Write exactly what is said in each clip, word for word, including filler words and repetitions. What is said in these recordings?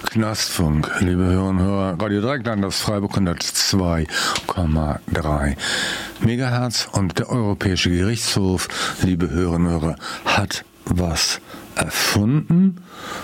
Knastfunk, liebe Hörer und Hörer, Radio Dreieckland aus Freiburg hundertzwei Komma drei Megahertz und der Europäische Gerichtshof, liebe Hörerinnen und Hörer, hat was erfunden,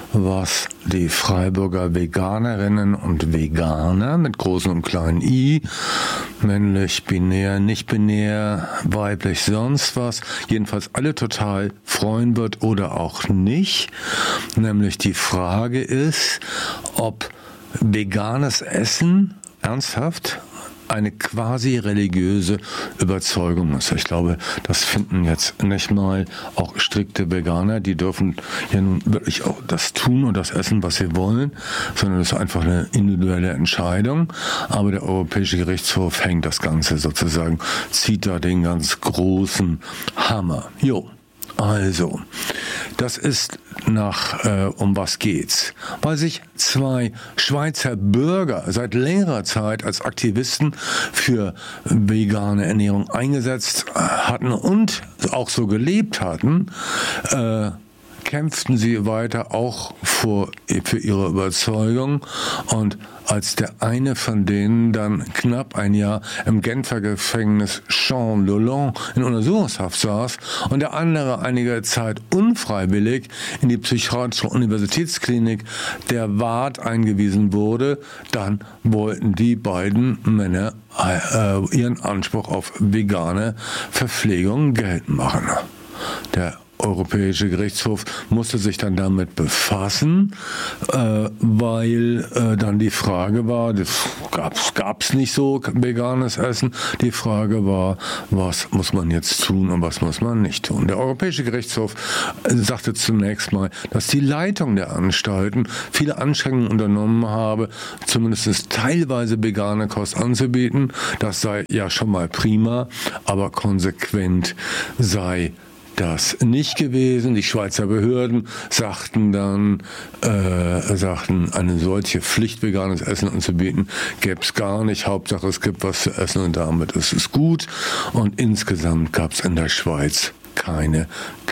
was die Freiburger Veganerinnen und Veganer mit großen und kleinen I, männlich, binär, nicht binär, weiblich, sonst was, jedenfalls alle total freuen wird oder auch nicht. Nämlich die Frage ist, ob veganes Essen ernsthaft eine quasi religiöse Überzeugung ist. Ich glaube, das finden jetzt nicht mal auch strikte Veganer, die dürfen ja nun wirklich auch das tun und das essen, was sie wollen, sondern das ist einfach eine individuelle Entscheidung. Aber der Europäische Gerichtshof hängt das Ganze sozusagen, zieht da den ganz großen Hammer. Jo. Also, das ist nach, äh, um was geht's? Weil sich zwei Schweizer Bürger seit längerer Zeit als Aktivisten für vegane Ernährung eingesetzt hatten und auch so gelebt hatten, äh, kämpften sie weiter auch vor, für ihre Überzeugung, und als der eine von denen dann knapp ein Jahr im Genfer Gefängnis Champ-Lolland in Untersuchungshaft saß und der andere einige Zeit unfreiwillig in die psychiatrische Universitätsklinik der Waadt eingewiesen wurde, dann wollten die beiden Männer äh, ihren Anspruch auf vegane Verpflegung geltend machen. Der Europäische Gerichtshof musste sich dann damit befassen, äh, weil äh, dann die Frage war, das gab's, gab's nicht so veganes Essen, die Frage war, was muss man jetzt tun und was muss man nicht tun. Der Europäische Gerichtshof sagte zunächst mal, dass die Leitung der Anstalten viele Anstrengungen unternommen habe, zumindest teilweise vegane Kost anzubieten. Das sei ja schon mal prima, aber konsequent sei das nicht gewesen. Die Schweizer Behörden sagten dann, äh, sagten, eine solche Pflicht, veganes Essen anzubieten, gäbe es gar nicht. Hauptsache, es gibt was zu essen und damit ist es gut. Und insgesamt gab es in der Schweiz keine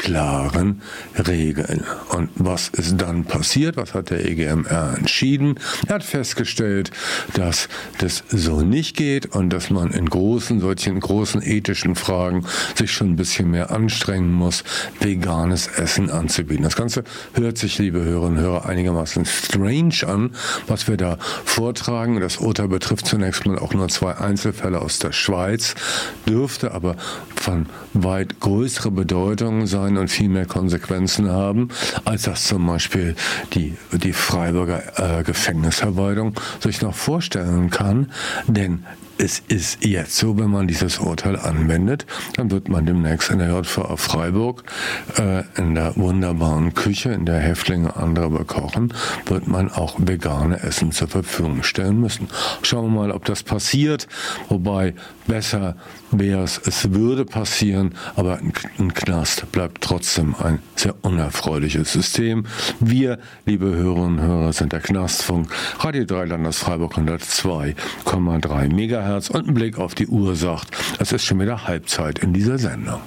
klaren Regeln. Und was ist dann passiert? Was hat der E G M R entschieden? Er hat festgestellt, dass das so nicht geht und dass man in großen, solchen großen ethischen Fragen sich schon ein bisschen mehr anstrengen muss, veganes Essen anzubieten. Das Ganze hört sich, liebe Hörerinnen und Hörer, einigermaßen strange an, was wir da vortragen. Das Urteil betrifft zunächst mal auch nur zwei Einzelfälle aus der Schweiz, dürfte aber von weit größerer Bedeutung sein und viel mehr Konsequenzen haben, als das zum Beispiel die, die Freiburger äh, Gefängnisverwaltung sich noch vorstellen kann. Denn es ist jetzt so, wenn man dieses Urteil anwendet, dann wird man demnächst in der J V A Freiburg äh, in der wunderbaren Küche, in der Häftlinge andere bekochen, wird man auch vegane Essen zur Verfügung stellen müssen. Schauen wir mal, ob das passiert, wobei besser wäre es, es würde passieren, aber ein, ein Knast bleibt trotzdem ein sehr unerfreuliches System. Wir, liebe Hörerinnen und Hörer, sind der Knastfunk, Radio Dreieckland aus Freiburg hundertzwei Komma drei Megahertz. Und ein Blick auf die Uhr sagt, es ist schon wieder Halbzeit in dieser Sendung.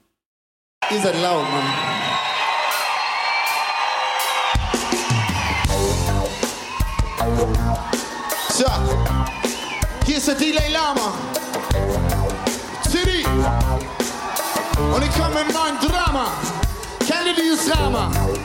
Is that loud, man? So, hier ist der Delay Lama. City. Und ich komme mit neuen Drama. Kennt ihr dieses Drama?